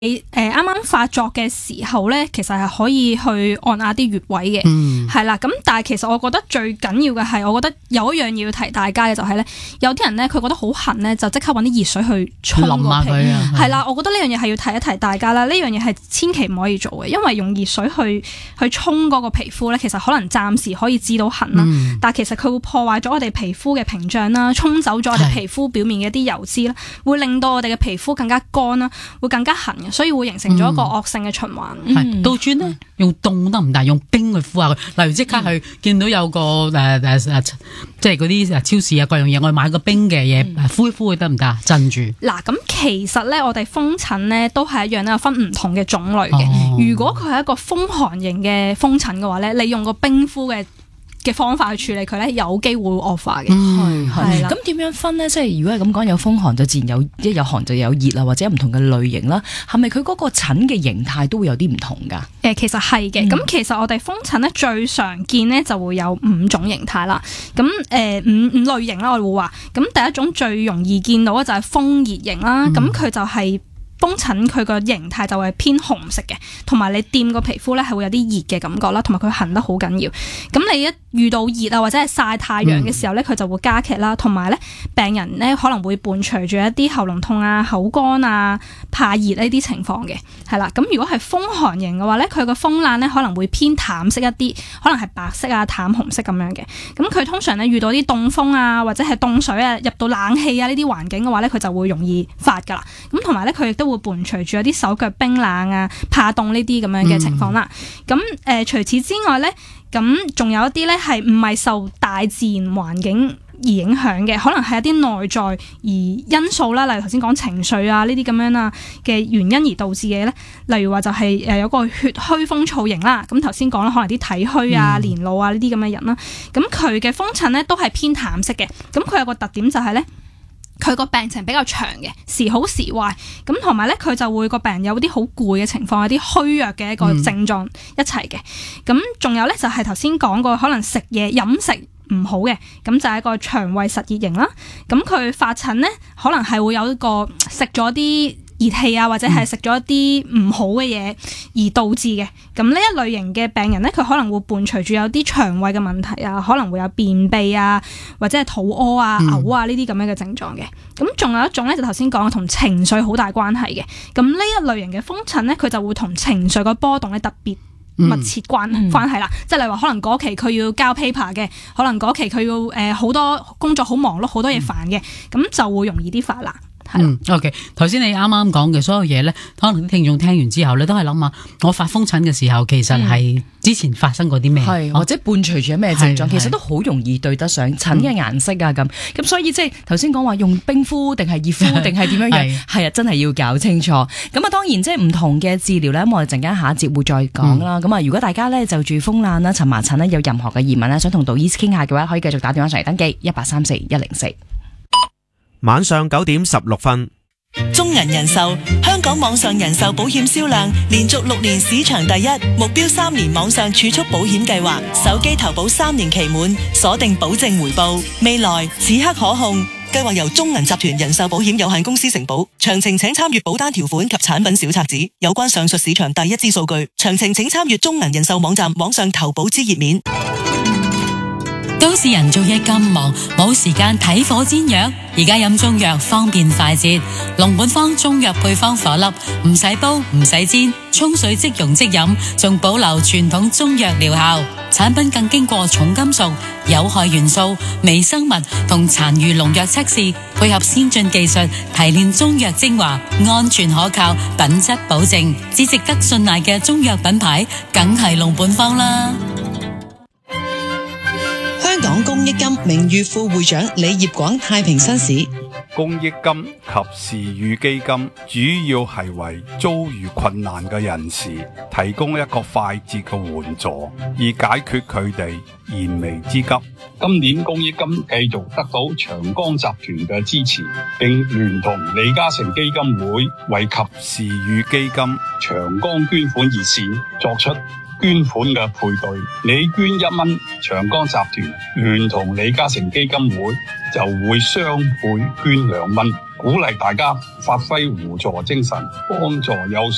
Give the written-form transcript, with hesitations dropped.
啱啱發作嘅時候咧，其實係可以去按壓啲穴位嘅，係啦。咁但係其實我覺得最緊要嘅係，我覺得有一樣要提大家嘅就係咧，有啲人咧佢覺得好痕咧，就即刻揾啲熱水去沖個皮，係啦。我覺得呢樣嘢係要提一提大家啦。呢樣嘢係千祈唔可以做嘅，因為用熱水去沖嗰個皮膚咧，其實可能暫時可以止到痕啦，但係其實佢會破壞咗我哋皮膚嘅屏障啦，沖走咗我哋皮膚表面嘅一啲油脂啦，會令到我哋嘅皮膚更加乾啦，會更加痕嘅。所以會形成咗一個惡性嘅循環。 倒轉咧，用凍得唔得？用冰去敷下佢。例如即刻去見到有個即係嗰啲超市啊各樣嘢，我哋買個冰嘅嘢敷一敷佢得唔得？鎮住。嗱， 咁其實咧，我哋風疹咧都係一樣咧，有分唔同嘅種類嘅。如果佢係一個風寒型嘅風疹嘅話咧，你用個冰敷嘅方法去處理佢咧，有機會惡化嘅。係啦。 咁點樣分呢？即係如果係咁講，有風寒就自然有，一有寒就有熱啦，或者唔同嘅類型啦。係咪佢嗰個疹嘅形態都會有啲唔同㗎？ 其實係嘅。咁其實我哋風疹咧最常見咧就會有5種形態啦。咁五類型啦，我哋會話。咁第一種最容易見到嘅就係風熱型啦。咁佢就係風疹，佢個形態就係偏紅色嘅，同埋你掂個皮膚咧係會有啲熱嘅感覺啦，同埋佢痕得好緊要。咁你一遇到熱啊或者係曬太陽嘅時候咧，佢就會加劇啦，同埋咧病人咧可能會伴隨住一啲喉嚨痛啊、口乾啊、怕熱呢啲情況嘅，係啦。咁如果係風寒型嘅話咧，佢個風癩咧可能會偏淡色一啲，可能係白色啊、淡紅色咁樣嘅。咁佢通常咧遇到啲凍風啊或者係凍水啊入到冷氣啊呢啲環境嘅話咧，佢就會容易發㗎啦。咁同埋咧佢亦都會伴隨住有啲手腳冰冷啊、怕凍呢啲咁樣嘅情況啦。咁除此之外咧，咁仲有一啲咧係唔係受大自然環境而影響嘅，可能係一啲內在而因素啦，例如頭先講情緒啊呢啲咁樣啊嘅原因而導致嘅咧，例如話就係有個血虛風燥型啦。咁頭先講啦，可能啲體虛啊、年老啊呢啲咁嘅人啦，咁佢嘅風疹咧都係偏淡色嘅。咁佢有個特點就係咧，佢個病情比較長嘅，時好時壞，咁同埋咧佢就會個病人有啲好攰嘅情況，有啲虛弱嘅一個症狀一齊嘅。咁仲有咧就係頭先講過，可能食嘢飲食唔好嘅，咁就係一個腸胃實熱型啦。咁佢發疹咧，可能係會有一個食咗啲熱氣啊，或者係食咗一啲唔好嘅嘢而導致嘅。咁呢一類型嘅病人咧，佢可能會伴隨住有啲腸胃嘅問題啊，可能會有便秘啊，或者係肚屙啊、嘔啊呢啲咁樣嘅症狀嘅。咁仲有一種咧，就頭先講同情緒好大關係嘅。咁呢一類型嘅風疹咧，佢就會同情緒個波動咧特別密切關係啦。即係例如話，可能嗰期佢要交 paper 嘅，可能嗰期佢要好多工作好忙碌，好多嘢煩嘅，咁就會容易啲發啦。 OK。頭先你啱啱講嘅所有嘢咧，可能啲聽眾聽完之後咧，都係諗下，我發風疹嘅時候，其實係之前發生過啲咩， 或者伴隨住咩症狀，其實都好容易對得上疹嘅顏色啊咁。咁所以即係頭先講話用冰敷定係熱敷定係點樣樣，係啊，真係要搞清楚。咁啊，當然即係唔同嘅治療咧，我哋陣間下一節會再講啦。咁啊，如果大家咧就住風癩啦、蕁麻疹咧有任何嘅疑問咧，想同杜醫師傾下嘅話，可以繼續打電話上嚟登記1834104。 晚上9:16。 中銀人壽香港網上人壽保險銷量連續6年市場第一，目標3年網上儲蓄保險計劃，手機投保3年期滿，鎖定保證回報，未來此刻可控。計劃由中銀集團人壽保險有限公司承保，詳情請參閱保單條款及產品小冊子。有關上述市場第一支數據，詳情請參閱中銀人壽網站網上投保之頁面。 都市人做嘢咁忙，冇時間睇火煎藥。而家飲中藥方便快捷，龍本方中藥配方顆粒，唔使煲唔使煎，沖水即溶即飲，仲保留傳統中藥療效。產品更經過重金屬、有害元素、微生物同殘餘農藥測試，配合先進技術提煉中藥精華，安全可靠，品質保證，只值得信賴嘅中藥品牌，梗係龍本方啦。 香港公益金名譽副會長李業廣太平紳士。 公益金及時雨基金主要係為遭遇困難嘅人士提供一個快捷嘅援助，以解決佢哋燃眉之急。 今年公益金繼續得到長江集團嘅支持，並聯同李嘉誠基金會為及時雨基金長江捐款熱線作出捐款嘅配對，你捐1蚊，長江集團聯同李嘉誠基金會就會雙倍捐2蚊，鼓勵大家發揮互助精神，幫助有